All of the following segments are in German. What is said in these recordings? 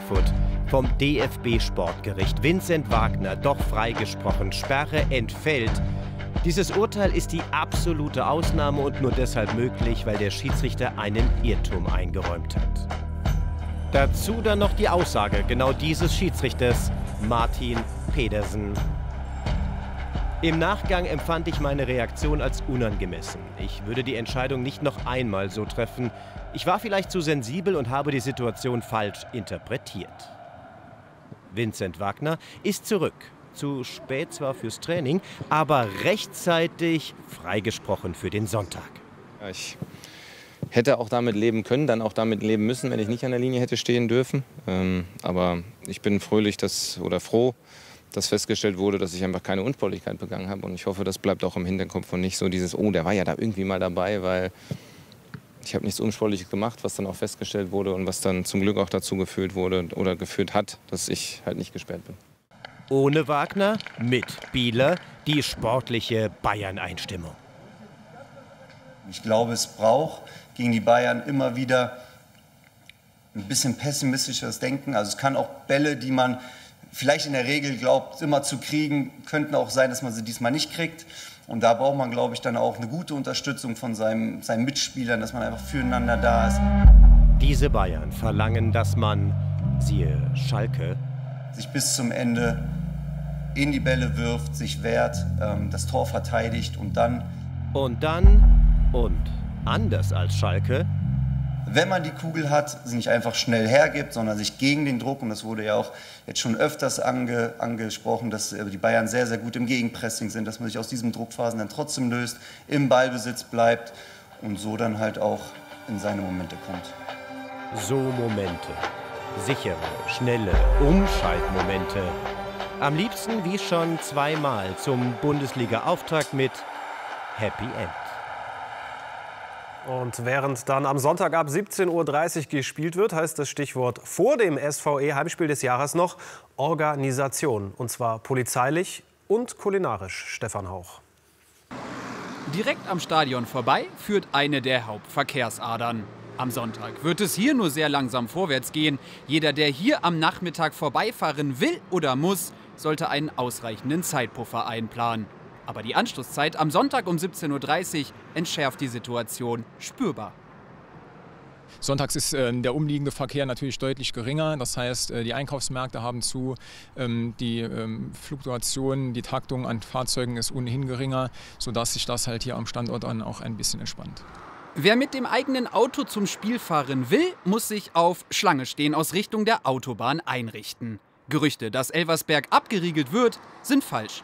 Frankfurt. Vom DFB-Sportgericht. Vincent Wagner doch freigesprochen. Sperre entfällt. Dieses Urteil ist die absolute Ausnahme und nur deshalb möglich, weil der Schiedsrichter einen Irrtum eingeräumt hat. Dazu dann noch die Aussage genau dieses Schiedsrichters, Martin Pedersen. Im Nachgang empfand ich meine Reaktion als unangemessen. Ich würde die Entscheidung nicht noch einmal so treffen. Ich war vielleicht zu sensibel und habe die Situation falsch interpretiert. Vincent Wagner ist zurück. Zu spät zwar fürs Training, aber rechtzeitig freigesprochen für den Sonntag. Ja, ich hätte auch damit leben können, dann auch damit leben müssen, wenn ich nicht an der Linie hätte stehen dürfen. Aber ich bin froh, dass festgestellt wurde, dass ich einfach keine Unsportlichkeit begangen habe. Und ich hoffe, das bleibt auch im Hinterkopf und nicht so dieses, oh, der war ja da irgendwie mal dabei, weil ich habe nichts Unsportliches gemacht, was dann auch festgestellt wurde und was dann zum Glück auch dazu geführt wurde oder geführt hat, dass ich halt nicht gesperrt bin. Ohne Wagner, mit Bieler, die sportliche Bayern-Einstimmung. Ich glaube, es braucht gegen die Bayern immer wieder ein bisschen pessimistisches Denken. Also es kann auch Bälle, die man vielleicht in der Regel glaubt, immer zu kriegen, könnten auch sein, dass man sie diesmal nicht kriegt. Und da braucht man, glaube ich, dann auch eine gute Unterstützung von seinen Mitspielern, dass man einfach füreinander da ist. Diese Bayern verlangen, dass man, siehe Schalke, sich bis zum Ende in die Bälle wirft, sich wehrt, das Tor verteidigt und anders als Schalke, wenn man die Kugel hat, sie nicht einfach schnell hergibt, sondern sich gegen den Druck, und das wurde ja auch jetzt schon öfters angesprochen, dass die Bayern sehr, sehr gut im Gegenpressing sind, dass man sich aus diesen Druckphasen dann trotzdem löst, im Ballbesitz bleibt und so dann halt auch in seine Momente kommt. So Momente. Sichere, schnelle Umschaltmomente. Am liebsten wie schon zweimal zum Bundesliga-Auftakt mit Happy End. Und während dann am Sonntag ab 17:30 Uhr gespielt wird, heißt das Stichwort vor dem SVE-Heimspiel des Jahres noch Organisation. Und zwar polizeilich und kulinarisch. Stefan Hauch. Direkt am Stadion vorbei führt eine der Hauptverkehrsadern. Am Sonntag wird es hier nur sehr langsam vorwärts gehen. Jeder, der hier am Nachmittag vorbeifahren will oder muss, sollte einen ausreichenden Zeitpuffer einplanen. Aber die Anschlusszeit am Sonntag um 17:30 Uhr entschärft die Situation spürbar. Sonntags ist der umliegende Verkehr natürlich deutlich geringer. Das heißt, die Einkaufsmärkte haben zu, die Fluktuation, die Taktung an Fahrzeugen ist ohnehin geringer, sodass sich das halt hier am Standort dann auch ein bisschen entspannt. Wer mit dem eigenen Auto zum Spiel fahren will, muss sich auf Schlange stehen aus Richtung der Autobahn einrichten. Gerüchte, dass Elversberg abgeriegelt wird, sind falsch.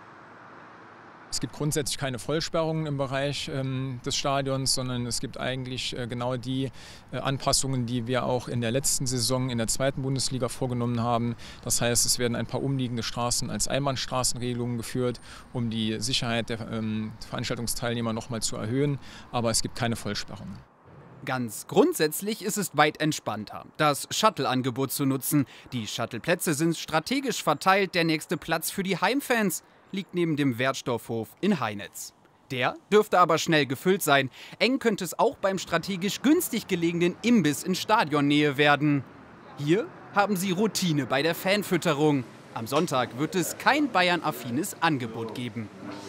Es gibt grundsätzlich keine Vollsperrungen im Bereich des Stadions, sondern es gibt eigentlich genau die Anpassungen, die wir auch in der letzten Saison in der 2. Bundesliga vorgenommen haben. Das heißt, es werden ein paar umliegende Straßen als Einbahnstraßenregelungen geführt, um die Sicherheit der Veranstaltungsteilnehmer noch mal zu erhöhen. Aber es gibt keine Vollsperrungen. Ganz grundsätzlich ist es weit entspannter, das Shuttle-Angebot zu nutzen. Die Shuttle-Plätze sind strategisch verteilt. Der nächste Platz für die Heimfans liegt neben dem Wertstoffhof in Heinitz. Der dürfte aber schnell gefüllt sein. Eng könnte es auch beim strategisch günstig gelegenen Imbiss in Stadionnähe werden. Hier haben sie Routine bei der Fanfütterung. Am Sonntag wird es kein Bayern-affines Angebot geben.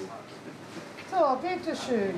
So, bitteschön.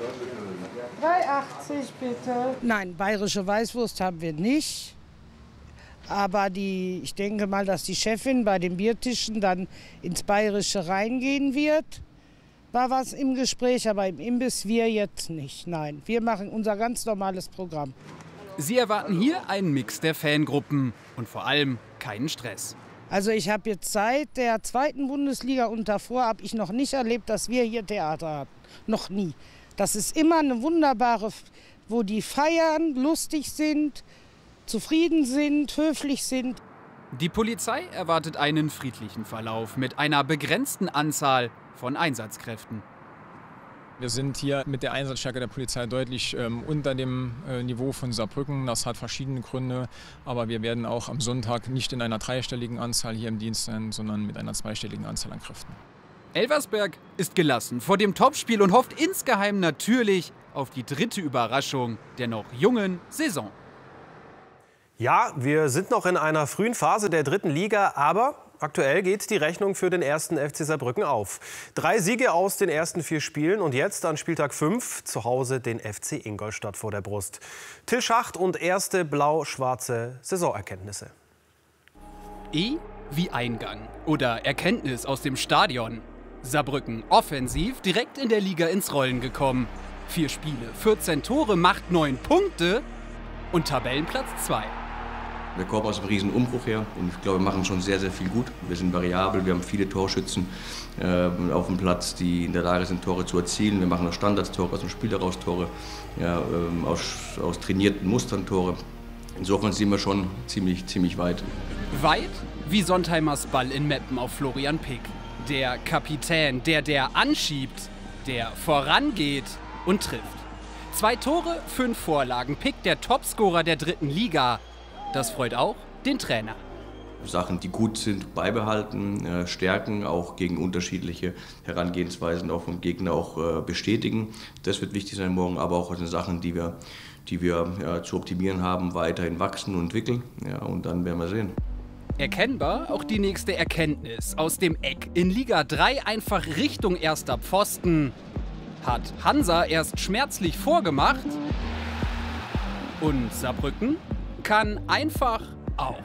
3,80 bitte. Nein, bayerische Weißwurst haben wir nicht. Aber ich denke mal, dass die Chefin bei den Biertischen dann ins Bayerische reingehen wird. War was im Gespräch, aber im Imbiss wir jetzt nicht. Nein, wir machen unser ganz normales Programm. Sie erwarten hier einen Mix der Fangruppen und vor allem keinen Stress. Also ich habe jetzt seit der 2. Bundesliga und davor habe ich noch nicht erlebt, dass wir hier Theater hatten. Noch nie. Das ist immer eine wunderbare, wo die feiern, lustig sind, zufrieden sind, höflich sind. Die Polizei erwartet einen friedlichen Verlauf mit einer begrenzten Anzahl von Einsatzkräften. Wir sind hier mit der Einsatzstärke der Polizei deutlich unter dem Niveau von Saarbrücken. Das hat verschiedene Gründe, aber wir werden auch am Sonntag nicht in einer 3-stelligen Anzahl hier im Dienst sein, sondern mit einer 2-stelligen Anzahl an Kräften. Elversberg ist gelassen vor dem Topspiel und hofft insgeheim natürlich auf die 3. Überraschung der noch jungen Saison. Ja, wir sind noch in einer frühen Phase der 3. Liga, aber aktuell geht die Rechnung für den 1. FC Saarbrücken auf. 3 Siege aus den ersten 4 Spielen und jetzt an Spieltag 5 zu Hause den FC Ingolstadt vor der Brust. Till Schacht und erste blau-schwarze Saisonerkenntnisse. E wie Eingang oder Erkenntnis aus dem Stadion. Saarbrücken offensiv direkt in der Liga ins Rollen gekommen. 4 Spiele, 14 Tore, macht 9 Punkte und Tabellenplatz 2. Wir kommen aus einem riesen Umbruch her und ich glaube, wir machen schon sehr, sehr viel gut. Wir sind variabel, wir haben viele Torschützen auf dem Platz, die in der Lage sind, Tore zu erzielen. Wir machen aus Standards Tore, aus dem Spiel heraus Tore, ja, aus trainierten Mustern Tore. Insofern sind wir schon ziemlich weit. Weit wie Sontheimers Ball in Meppen auf Florian Pick. Der Kapitän, der anschiebt, der vorangeht und trifft. 2 Tore, 5 Vorlagen. Pick, der Topscorer der 3. Liga. Das freut auch den Trainer. Sachen, die gut sind, beibehalten, stärken, auch gegen unterschiedliche Herangehensweisen auch vom Gegner auch bestätigen. Das wird wichtig sein morgen, aber auch in Sachen, die wir zu optimieren haben, weiterhin wachsen und entwickeln. Ja, und dann werden wir sehen. Erkennbar auch die nächste Erkenntnis aus dem Eck. In Liga 3 einfach Richtung erster Pfosten. Hat Hansa erst schmerzlich vorgemacht. Und Saarbrücken kann einfach auch.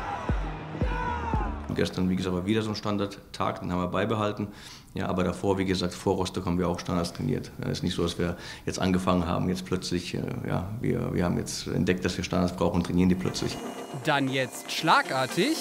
Gestern, wie gesagt, war wieder so ein Standardtag, den haben wir beibehalten. Ja, aber davor, wie gesagt, vor Rostock haben wir auch Standards trainiert. Es ist nicht so, dass wir jetzt angefangen haben, jetzt plötzlich, wir haben jetzt entdeckt, dass wir Standards brauchen und trainieren die plötzlich. Dann jetzt schlagartig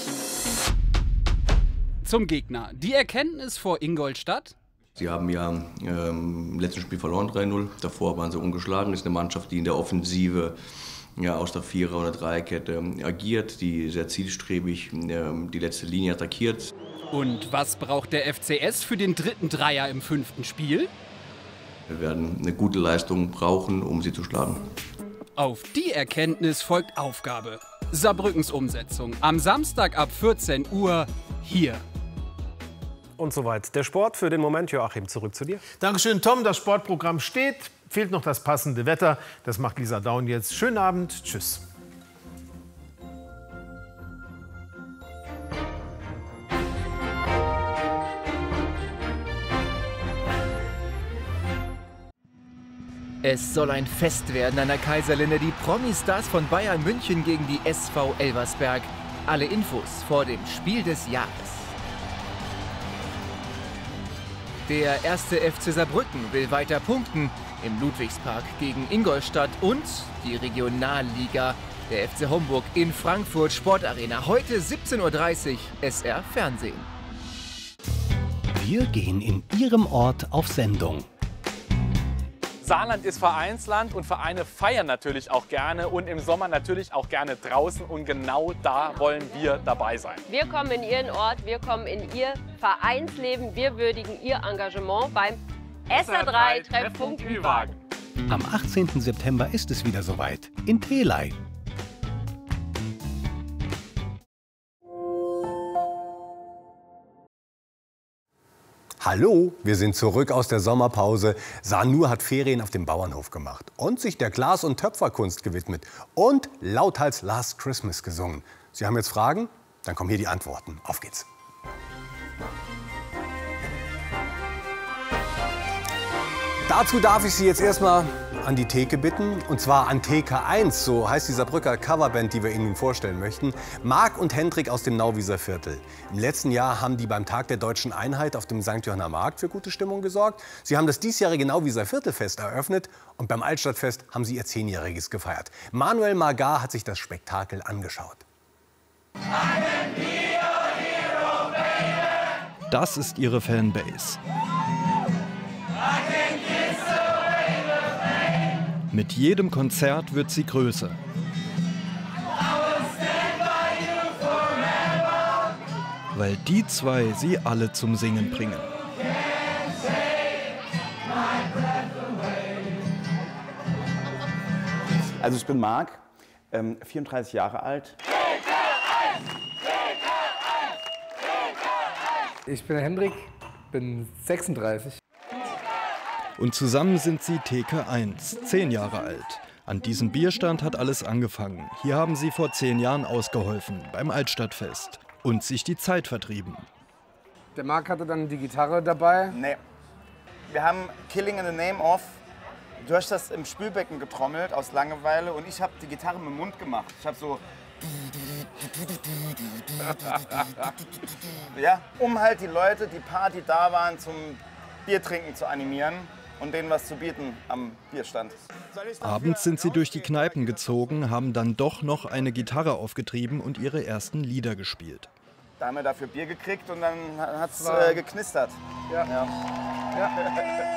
zum Gegner. Die Erkenntnis vor Ingolstadt. Sie haben ja im letzten Spiel verloren 3-0. Davor waren sie ungeschlagen. Das ist eine Mannschaft, die in der Offensive aus der 4er- oder 3er-Kette agiert, die sehr zielstrebig die letzte Linie attackiert. Und was braucht der FCS für den 3. Dreier im 5. Spiel? Wir werden eine gute Leistung brauchen, um sie zu schlagen. Auf die Erkenntnis folgt Aufgabe. Saarbrückens Umsetzung am Samstag ab 14 Uhr hier. Und soweit der Sport für den Moment. Joachim, zurück zu dir. Dankeschön, Tom. Das Sportprogramm steht. Fehlt noch das passende Wetter. Das macht Lisa Daun jetzt. Schönen Abend. Tschüss. Es soll ein Fest werden an der Kaiserlinde. Die Promi-Stars von Bayern München gegen die SV Elversberg. Alle Infos vor dem Spiel des Jahres. Der 1. FC Saarbrücken will weiter punkten im Ludwigspark gegen Ingolstadt und die Regionalliga der FC Homburg in Frankfurt Sportarena. Heute 17:30 Uhr SR Fernsehen. Wir gehen in Ihrem Ort auf Sendung. Saarland ist Vereinsland und Vereine feiern natürlich auch gerne und im Sommer natürlich auch gerne draußen und genau da wollen wir dabei sein. Wir kommen in Ihren Ort, wir kommen in Ihr Vereinsleben, wir würdigen Ihr Engagement beim SR3 Treffpunkt Ü-Wagen. Am 18. September ist es wieder soweit in Telei. Hallo, wir sind zurück aus der Sommerpause. Sanur hat Ferien auf dem Bauernhof gemacht und sich der Glas- und Töpferkunst gewidmet und lauthals Last Christmas gesungen. Sie haben jetzt Fragen? Dann kommen hier die Antworten. Auf geht's. Dazu darf ich Sie jetzt erstmal an die Theke bitten, und zwar an Theke 1, so heißt die Saarbrücker Coverband, die wir Ihnen vorstellen möchten. Marc und Hendrik aus dem Nauwieser Viertel. Im letzten Jahr haben die beim Tag der Deutschen Einheit auf dem St. Johanner Markt für gute Stimmung gesorgt. Sie haben das diesjährige Nauwieser Viertelfest eröffnet und beim Altstadtfest haben sie ihr 10-jähriges gefeiert. Manuel Margar hat sich das Spektakel angeschaut. Das ist ihre Fanbase. Mit jedem Konzert wird sie größer. Weil die zwei sie alle zum Singen bringen. Also ich bin Marc, 34 Jahre alt. Ich bin Hendrik, bin 36. Und zusammen sind sie Theke 1, 10 Jahre alt. An diesem Bierstand hat alles angefangen. Hier haben sie vor 10 Jahren ausgeholfen, beim Altstadtfest. Und sich die Zeit vertrieben. Der Marc hatte dann die Gitarre dabei. Nee. Wir haben Killing in the Name of. Du hast das im Spülbecken getrommelt aus Langeweile und ich habe die Gitarre mit dem Mund gemacht. Ich habe so... Ja, um halt die Leute, die Party da waren, zum Biertrinken zu animieren und denen was zu bieten am Bierstand. Abends sind sie durch die Kneipen gezogen, haben dann doch noch eine Gitarre aufgetrieben und ihre ersten Lieder gespielt. Da haben wir dafür Bier gekriegt und dann hat es geknistert. Ja. Ja.